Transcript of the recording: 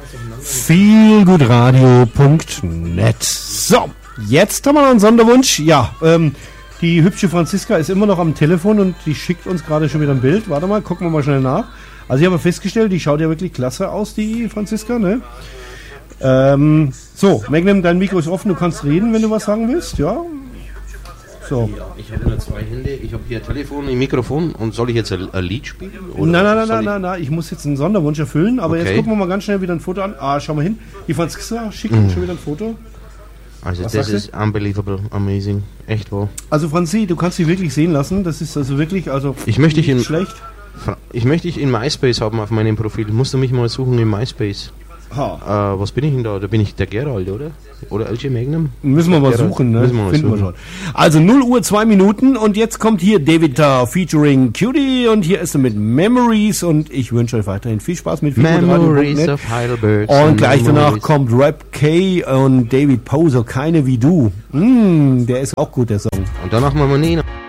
feelgoodradio.net. So, jetzt haben wir noch einen Sonderwunsch. Ja, die hübsche Franziska ist immer noch am Telefon und die schickt uns gerade schon wieder ein Bild. Warte mal, gucken wir mal schnell nach. Also ich habe festgestellt, die schaut ja wirklich klasse aus, die Franziska, ne? So, Magnum, dein Mikro ist offen, du kannst reden, wenn du was sagen willst, ja? So. Ja, ich hätte nur zwei Hände, ich habe hier ein Telefon, ein Mikrofon und soll ich jetzt ein Lied spielen? Oder nein, ich muss jetzt einen Sonderwunsch erfüllen, aber jetzt gucken wir mal ganz schnell wieder ein Foto an. Schau mal hin, die Franziska schickt uns schon wieder ein Foto. Also das ist unbelievable, amazing, echt wahr. Also Franzi, du kannst dich wirklich sehen lassen, das ist also wirklich, also ich möchte dich schlecht. Ich möchte dich in MySpace haben auf meinem Profil, musst du mich mal suchen in MySpace. Was bin ich denn da? Da bin ich der Gerald, oder? Oder LG Magnum? Müssen wir mal suchen, ne? Finden wir schon. Also 0 Uhr 2 Minuten und jetzt kommt hier David featuring Cutie und hier ist er mit Memories und ich wünsche euch weiterhin viel Spaß mit Memories of Heidelberg. Und gleich danach kommt Rap K und David Poser, Keine wie du. Der ist auch gut, der Song. Und danach machen wir Nina.